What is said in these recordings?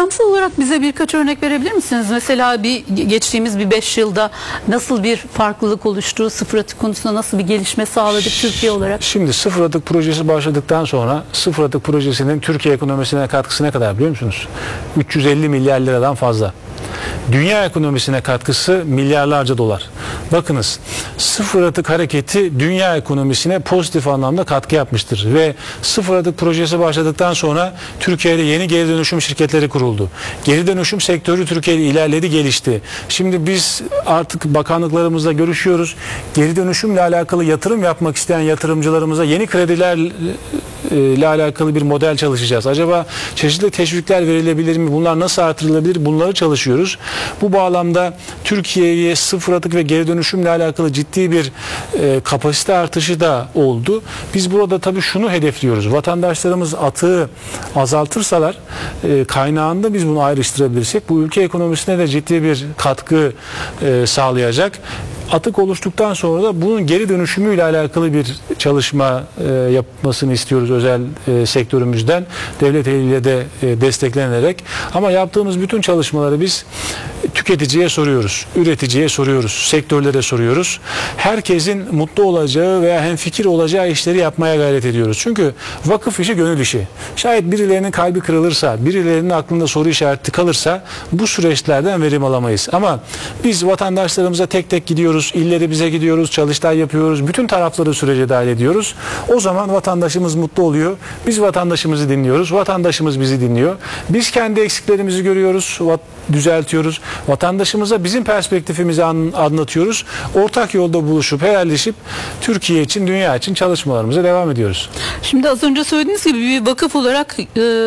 Rakamsal olarak bize birkaç örnek verebilir misiniz? Mesela geçtiğimiz bir 5 yılda nasıl bir farklılık oluştu? Sıfır atık konusunda nasıl bir gelişme sağladık Türkiye olarak? Şimdi sıfır atık projesi başladıktan sonra sıfır atık projesinin Türkiye ekonomisine katkısı ne kadar biliyor musunuz? 350 milyar liradan fazla. Dünya ekonomisine katkısı milyarlarca dolar. Bakınız, sıfır atık hareketi dünya ekonomisine pozitif anlamda katkı yapmıştır ve sıfır atık projesi başladıktan sonra Türkiye'de yeni geri dönüşüm şirketleri kuruldu. Geri dönüşüm sektörü Türkiye'de ilerledi, gelişti. Şimdi biz artık bakanlıklarımızla görüşüyoruz. Geri dönüşümle alakalı yatırım yapmak isteyen yatırımcılarımıza yeni kredilerle alakalı bir model çalışacağız. Acaba çeşitli teşvikler verilebilir mi? Bunlar nasıl artırılabilir? Bunları çalışıyoruz. Bu bağlamda Türkiye'ye sıfır atık ve geri dönüşümle alakalı ciddi bir kapasite artışı da oldu. Biz burada tabii şunu hedefliyoruz. Vatandaşlarımız atığı azaltırsalar, kaynağında biz bunu ayrıştırabilirsek bu ülke ekonomisine de ciddi bir katkı sağlayacak. Atık oluştuktan sonra da bunun geri dönüşümüyle alakalı bir çalışma yapmasını istiyoruz özel sektörümüzden. Devlet eliyle de desteklenerek. Ama yaptığımız bütün çalışmaları biz tüketiciye soruyoruz, üreticiye soruyoruz, sektörlere soruyoruz. Herkesin mutlu olacağı veya hemfikir olacağı işleri yapmaya gayret ediyoruz. Çünkü vakıf işi gönül işi. Şayet birilerinin kalbi kırılırsa, birilerinin aklında soru işareti kalırsa bu süreçlerden verim alamayız. Ama biz vatandaşlarımıza tek tek gidiyoruz, illerimize gidiyoruz, çalıştay yapıyoruz, bütün tarafları sürece dahil ediyoruz. O zaman vatandaşımız mutlu oluyor. Biz vatandaşımızı dinliyoruz, vatandaşımız bizi dinliyor. Biz kendi eksiklerimizi görüyoruz, düzeltiyoruz. Vatandaşımıza bizim perspektifimizi anlatıyoruz. Ortak yolda buluşup, helalleşip Türkiye için, dünya için çalışmalarımıza devam ediyoruz. Şimdi az önce söylediğiniz gibi bir vakıf olarak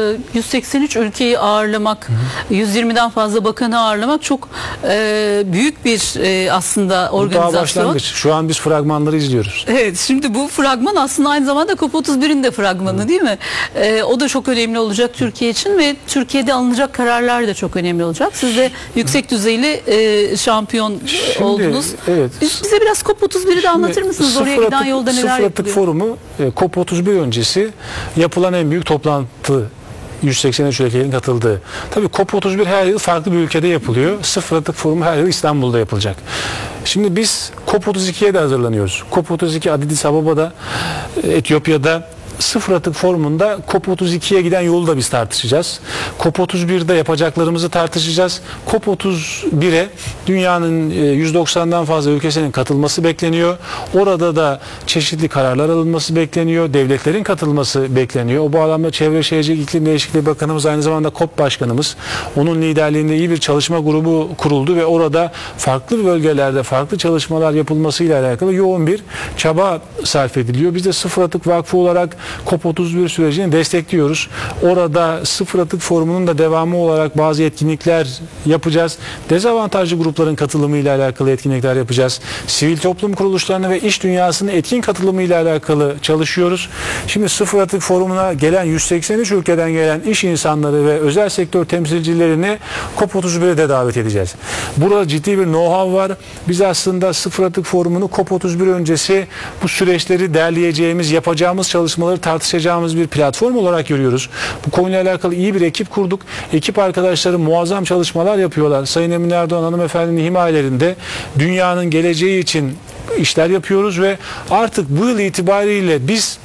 183 ülkeyi ağırlamak, 120'den fazla bakanı ağırlamak çok büyük bir aslında organizasyon. Daha başlangıç. Şu an biz fragmanları izliyoruz. Evet, şimdi bu fragman aslında aynı zamanda COP31'in de fragmanı, değil mi? O da çok önemli olacak Türkiye için ve Türkiye'de alınacak kararlar da çok önemli olacak. Siz de yüksek düzeyli şampiyon oldunuz. Evet. Bize biraz COP31'i de anlatır mısınız? Oraya giden yolda neler yapılıyor? Sıfır atık forumu COP31 öncesi yapılan en büyük toplantı. 183 ülkenin katıldığı. Tabii COP31 her yıl farklı bir ülkede yapılıyor. Sıfır atık forumu her yıl İstanbul'da yapılacak. Şimdi biz COP32'ye de hazırlanıyoruz. COP32 Addis Ababa'da, Etiyopya'da. Sıfır atık forumunda COP32'ye giden yolu da biz tartışacağız. COP31'de yapacaklarımızı tartışacağız. COP31'e dünyanın 190'dan fazla ülkesinin katılması bekleniyor. Orada da çeşitli kararlar alınması bekleniyor. Devletlerin katılması bekleniyor. O bağlamda Çevre Şehircilik İklim Değişikliği Bakanımız aynı zamanda COP Başkanımız. Onun liderliğinde iyi bir çalışma grubu kuruldu ve orada farklı bölgelerde farklı çalışmalar yapılmasıyla alakalı yoğun bir çaba sarf ediliyor. Biz de Sıfır Atık Vakfı olarak COP31 sürecini destekliyoruz. Orada sıfır atık forumunun da devamı olarak bazı etkinlikler yapacağız. Dezavantajlı grupların katılımıyla alakalı etkinlikler yapacağız. Sivil toplum kuruluşlarını ve iş dünyasının etkin katılımıyla alakalı çalışıyoruz. Şimdi sıfır atık forumuna gelen 183 ülkeden gelen iş insanları ve özel sektör temsilcilerini COP31'e de davet edeceğiz. Burada ciddi bir know-how var. Biz aslında sıfır atık forumunu COP31 öncesi bu süreçleri derleyeceğimiz, yapacağımız çalışmaları tartışacağımız bir platform olarak görüyoruz. Bu konuyla alakalı iyi bir ekip kurduk. Ekip arkadaşları muazzam çalışmalar yapıyorlar. Sayın Emine Erdoğan hanımefendinin himayelerinde dünyanın geleceği için işler yapıyoruz ve artık bu yıl itibariyle biz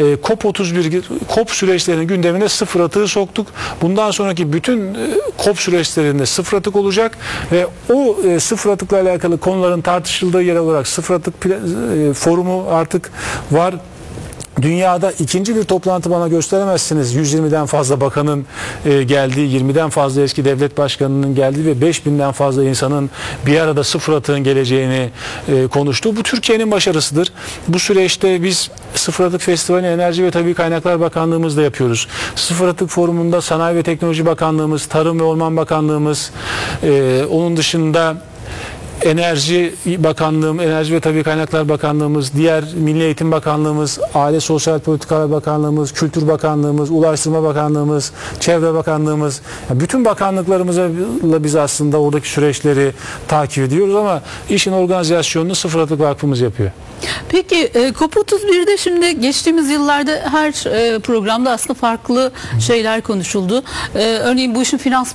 COP31 COP süreçlerinin gündemine sıfır atığı soktuk. Bundan sonraki bütün COP süreçlerinde sıfır atık olacak ve o sıfır atıkla alakalı konuların tartışıldığı yer olarak sıfır atık forumu artık var. Dünyada ikinci bir toplantı bana gösteremezsiniz. 120'den fazla bakanın geldiği, 20'den fazla eski devlet başkanının geldiği ve 5000'den fazla insanın bir arada sıfır atığın geleceğini konuştuğu. Bu Türkiye'nin başarısıdır. Bu süreçte biz Sıfır Atık Festivali Enerji ve Tabii Kaynaklar Bakanlığımızda yapıyoruz. Sıfır Atık Forumu'nda Sanayi ve Teknoloji Bakanlığımız, Tarım ve Orman Bakanlığımız, onun dışında Enerji Bakanlığım, Enerji ve Tabii Kaynaklar Bakanlığımız, diğer Milli Eğitim Bakanlığımız, Aile Sosyal Politikalar Bakanlığımız, Kültür Bakanlığımız, Ulaştırma Bakanlığımız, Çevre Bakanlığımız, bütün bakanlıklarımızla biz aslında oradaki süreçleri takip ediyoruz ama işin organizasyonunu Sıfır Atık Vakfımız yapıyor. Peki COP31'de şimdi geçtiğimiz yıllarda her programda aslında farklı şeyler konuşuldu. Örneğin bu işin finans